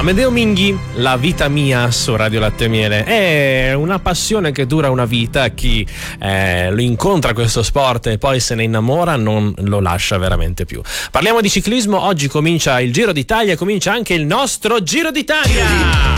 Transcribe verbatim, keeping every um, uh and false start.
Amedeo Minghi, La vita mia su Radio Latte e Miele. È una passione che dura una vita. Chi eh, lo incontra questo sport e poi se ne innamora non lo lascia veramente più. Parliamo di ciclismo, oggi comincia il Giro d'Italia e comincia anche il nostro Giro d'Italia.